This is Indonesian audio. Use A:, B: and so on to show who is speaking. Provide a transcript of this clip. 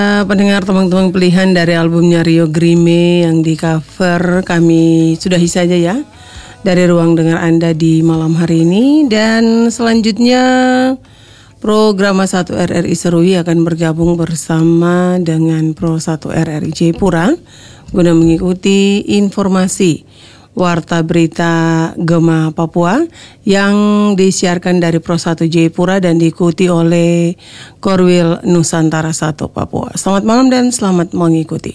A: Pendengar teman-teman pilihan dari albumnya Rio Grime yang di cover, kami sudahi saja ya dari ruang dengar Anda di malam hari ini. Dan selanjutnya program 1 RRI Serui akan bergabung bersama dengan Pro 1 RRI Jayapura guna mengikuti informasi Warta Berita Gema Papua yang disiarkan dari Pro 1 Jayapura dan diikuti oleh Korwil Nusantara 1 Papua. Selamat malam dan selamat mengikuti.